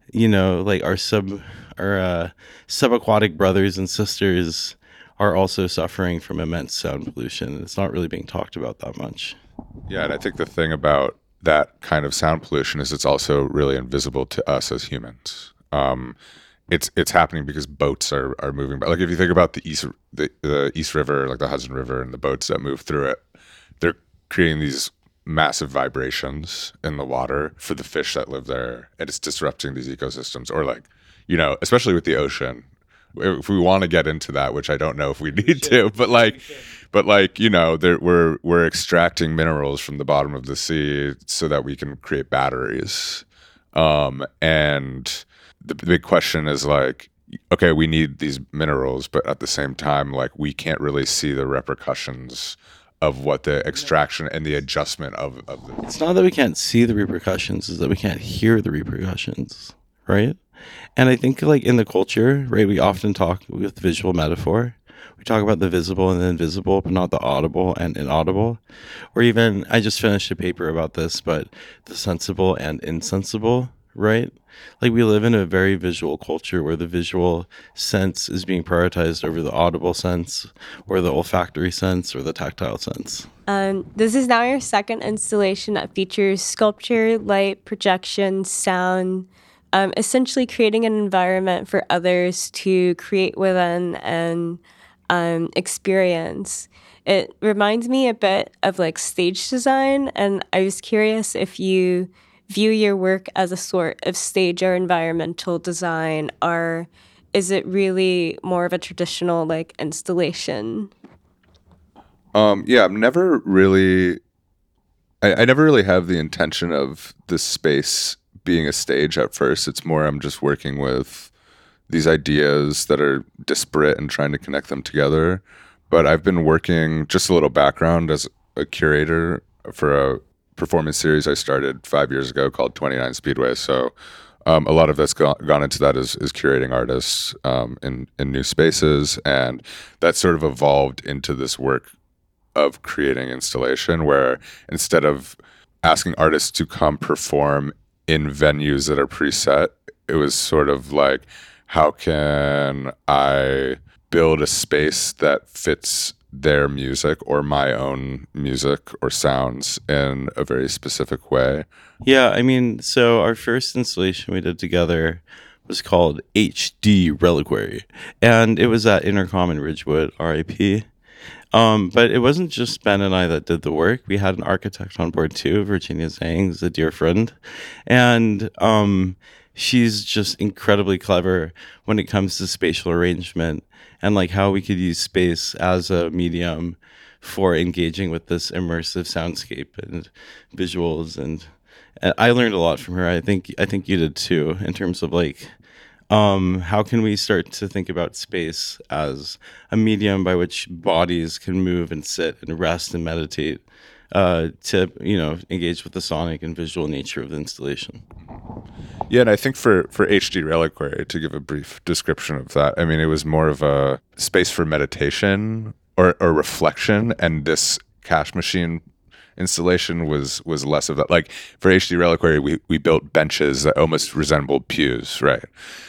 like our subaquatic brothers and sisters are also suffering from immense sound pollution. It's not really being talked about that much. Yeah, and I think the thing about that kind of sound pollution is it's also really invisible to us as humans. It's happening because boats are moving by. Like if you think about the East River, like the Hudson River, and the boats that move through it, they're creating these massive vibrations in the water for the fish that live there, and it's disrupting these ecosystems. Or like, especially with the ocean, if we want to get into that, which I don't know if we need to, but like we're extracting minerals from the bottom of the sea so that we can create batteries. And the big question is like, okay, we need these minerals, but at the same time, like we can't really see the repercussions of what the extraction and the adjustment of the. It's not that we can't see the repercussions, is that we can't hear the repercussions, right? And I think like in the culture, right, we often talk with visual metaphor. We talk about the visible and the invisible, but not the audible and inaudible. Or even, I just finished a paper about this, but the sensible and insensible, right? Like we live in a very visual culture where the visual sense is being prioritized over the audible sense, or the olfactory sense, or the tactile sense. This is now your second installation that features sculpture, light, projection, sound, essentially creating an environment for others to create within and experience. It reminds me a bit of like stage design, and I was curious if you view your work as a sort of stage or environmental design, or is it really more of a traditional like installation? Yeah, I'm never really. I never really have the intention of the space being a stage at first. It's more I'm just working with these ideas that are disparate and trying to connect them together. But I've been working, just a little background, as a curator for a performance series I started 5 years ago called 29 Speedway. So a lot of that's gone into that is curating artists in new spaces. And that sort of evolved into this work of creating installation where instead of asking artists to come perform in venues that are preset, it was sort of like, how can I build a space that fits their music or my own music or sounds in a very specific way? Yeah, I mean, so our first installation we did together was called HD Reliquary, and it was at Intercom in Ridgewood, RIP. But it wasn't just Ben and I that did the work. We had an architect on board too, Virginia Zhang, is a dear friend, and she's just incredibly clever when it comes to spatial arrangement and like how we could use space as a medium for engaging with this immersive soundscape and visuals. And I learned a lot from her. I think you did too, in terms of like how can we start to think about space as a medium by which bodies can move and sit and rest and meditate, to engage with the sonic and visual nature of the installation. Yeah, and I think for HD Reliquary, to give a brief description of that, I mean, it was more of a space for meditation or reflection, and this cash machine installation was less of that. Like for HD Reliquary, we built benches that almost resembled pews, right?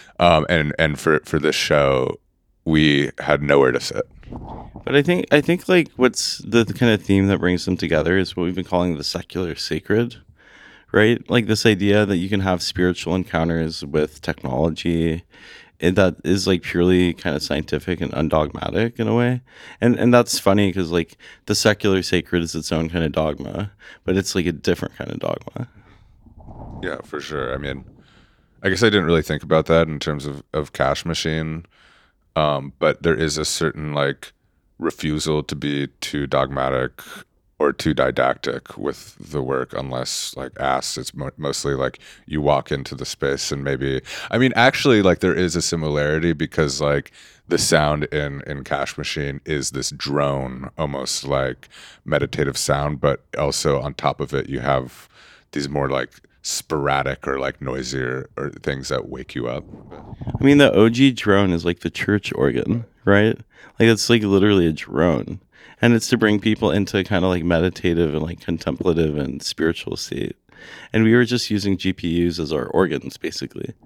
And for this show, we had nowhere to sit. But I think like what's the kind of theme that brings them together is what we've been calling the secular sacred, right? Like this idea that you can have spiritual encounters with technology, and that is like purely kind of scientific and undogmatic in a way. And that's funny because like the secular sacred is its own kind of dogma, but it's like a different kind of dogma. Yeah, for sure. I mean, I guess I didn't really think about that in terms of Cash Machine, but there is a certain like refusal to be too dogmatic or too didactic with the work unless like asked. It's mostly like you walk into the space and maybe, I mean, actually like there is a similarity because like the sound in Cash Machine is this drone, almost like meditative sound, but also on top of it you have these more like sporadic or like noisier or things that wake you up. I mean, the OG drone is like the church organ, right? Like it's like literally a drone, and it's to bring people into kind of like meditative and like contemplative and spiritual state. And we were just using GPUs as our organs, basically.